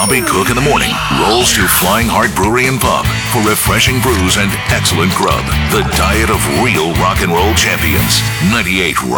Bobby Cook in the morning rolls to Flying Heart Brewery and Pub for refreshing brews and excellent grub. The diet of real rock and roll champions. 98 Rock.